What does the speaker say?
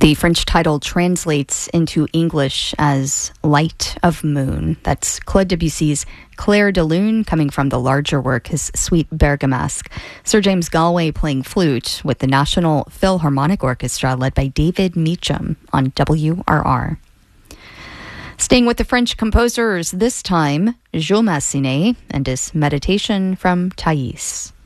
The French title translates into English as Light of Moon. That's Claude Debussy's Clair de Lune, coming from the larger work, his Suite Bergamasque. Sir James Galway playing flute with the National Philharmonic Orchestra led by David Meacham on WRR. Staying with the French composers, this time Jules Massenet and his Meditation from Thais.